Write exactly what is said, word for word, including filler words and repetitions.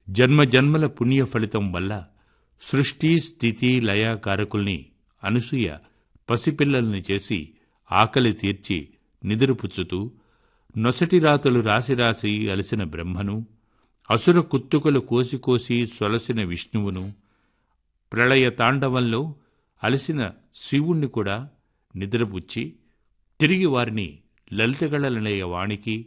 జన్మజన్మల పుణ్య ఫలితం వల్ల సృష్టి స్థితి లయ కారకుల్ని అనసూయ పసిపిల్లల్ని చేసి ఆకలి తీర్చి నిదురుపుచ్చుతూ నొసటి రాతలు రాసి రాసి అలసిన బ్రహ్మను, అసుర కుత్తుకలు కోసి కోసి సొలసిన విష్ణువును, ప్రళయ తాండవంలో అలసిన శివుణ్ణి కూడా నిద్రపుచ్చి తిరిగి వారిని లలితగళలనయ వాణికి